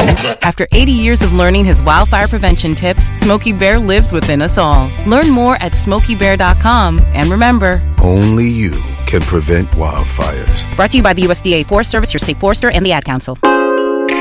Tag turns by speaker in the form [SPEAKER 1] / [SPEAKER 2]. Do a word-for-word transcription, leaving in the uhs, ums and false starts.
[SPEAKER 1] After eighty years of learning his wildfire prevention tips, Smokey Bear lives within us all. Learn more at smokey bear dot com. And remember,
[SPEAKER 2] only you can prevent wildfires.
[SPEAKER 1] Brought to you by the U S D A Forest Service, your state forester, and the Ad Council.